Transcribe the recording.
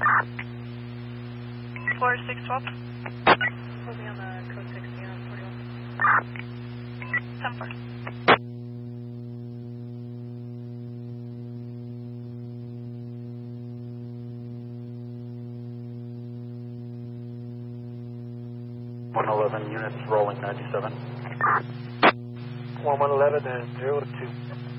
4612. Hold me on the code 60 on 41. 10-4. Units rolling 97. 1111 and 02.